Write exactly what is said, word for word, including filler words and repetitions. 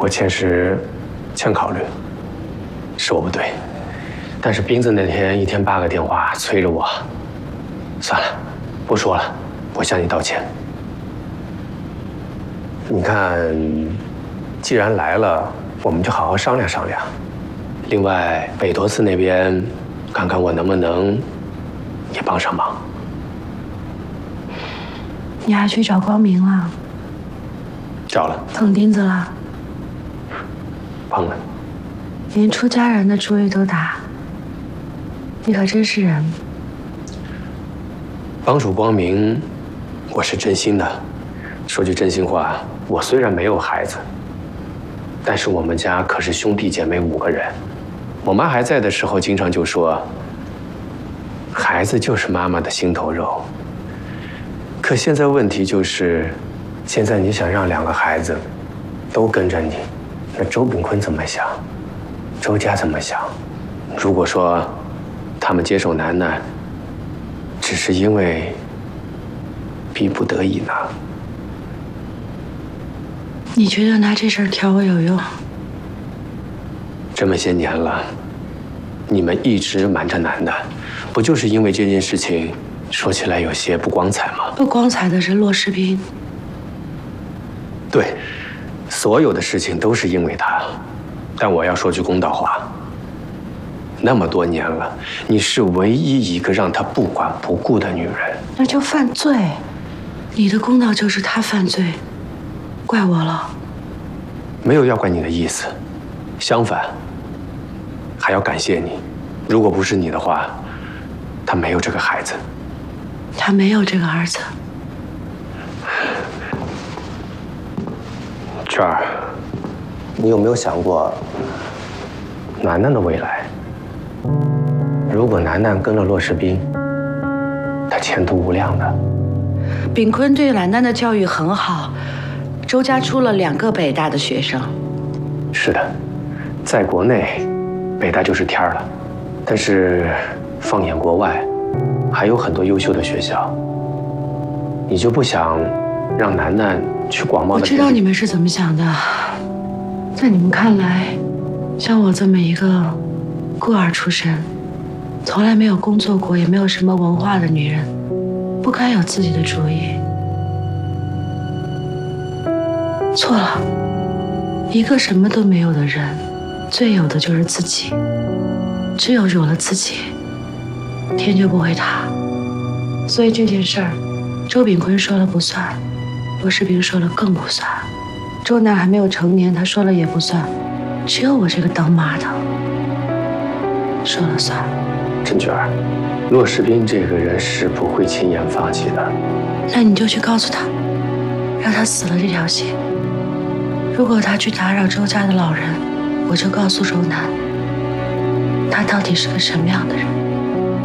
我确实欠考虑，是我不对。但是斌子那天一天八个电话催着我，算了，不说了，我向你道歉。你看，既然来了，我们就好好商量商量。另外，北陀寺那边，看看我能不能也帮上忙。 你还去找光明了？ 找了。 碰钉子了？ 碰了。 连出家人的主意都打，你可真是人。 帮助光明，我是真心的。说句真心话，我虽然没有孩子，但是我们家可是兄弟姐妹五个人。我妈还在的时候，经常就说，孩子就是妈妈的心头肉。可现在问题就是，现在你想让两个孩子都跟着你，那周炳坤怎么想？周家怎么想？如果说他们接受楠楠，只是因为逼不得已呢？ 你觉得拿这事儿挑我有用？ 这么些年了，你们一直瞒着楠楠，不就是因为这件事情说起来有些不光彩吗？ 不光彩的是骆世斌。 对，所有的事情都是因为他。但我要说句公道话，那么多年了，你是唯一一个让他不管不顾的女人。 那就犯罪，你的公道就是他犯罪，怪我了？ 没有要怪你的意思，相反，还要感谢你。如果不是你的话，他没有这个孩子。 他没有这个儿子。 圈儿，你有没有想过楠楠的未来？如果楠楠跟了骆世斌，他前途无量的。 炳坤对楠楠的教育很好，周家出了两个北大的学生。 是的，在国内，北大就是天儿了。但是放眼国外，还有很多优秀的学校。你就不想让楠楠去广袤的？ 我知道你们是怎么想的，在你们看来，像我这么一个孤儿出身，从来没有工作过，也没有什么文化的女人，不该有自己的主意。错了，一个什么都没有的人，最有的就是自己。只有有了自己，天就不会塌。所以这件事儿，周炳坤说了不算，罗世斌说了更不算。周楠还没有成年，他说了也不算，只有我这个当妈的说了算。 陈娟儿，骆世斌这个人是不会轻言放弃的。 那你就去告诉他，让他死了这条心。如果他去打扰周家的老人，我就告诉周楠，他到底是个什么样的人。